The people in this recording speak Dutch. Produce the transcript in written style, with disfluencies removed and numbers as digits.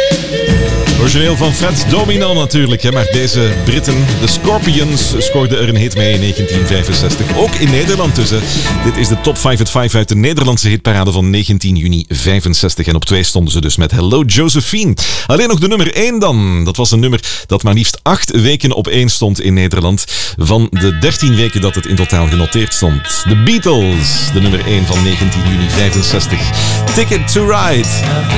Origineel van Fats Domino natuurlijk, hè? Maar deze Britten, de Scorpions, scoorden er een hit mee in 1965. Ook in Nederland dus. Hè? Dit is de Top 5 at 5 uit de Nederlandse hitparade van 19 juni 65. En op 2 stonden ze dus met Hello Josephine. Alleen nog de nummer 1 dan. Dat was een nummer dat maar liefst 8 weken op 1 stond in Nederland. Van de 13 weken dat het in totaal genoteerd stond. The Beatles, de nummer 1 van 19 juni 65. Ticket to Ride.